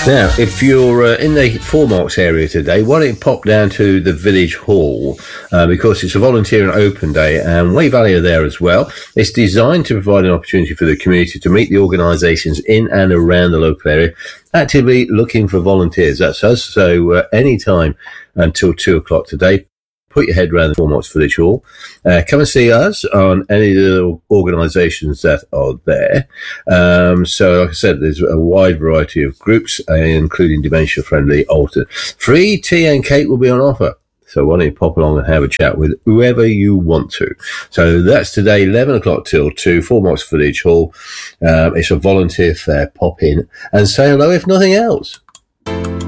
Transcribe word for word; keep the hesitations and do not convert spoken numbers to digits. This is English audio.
Now, if you're uh, in the Four Marks area today, why don't you pop down to the Village Hall uh, because it's a volunteer and open day, and Way Valley are there as well. It's designed to provide an opportunity for the community to meet the organisations in and around the local area, actively looking for volunteers. That's us. So uh, any time until two o'clock today, put your head around the Four Marks Village Hall. Uh, come and see us on any of the organisations that are there. Um, so, like I said, there's a wide variety of groups, uh, including dementia-friendly Alton. Free tea and cake will be on offer. So why don't you pop along and have a chat with whoever you want to. So that's today, eleven o'clock till two, Four Marks Village Hall. Um, it's a volunteer fair. Pop in and say hello if nothing else.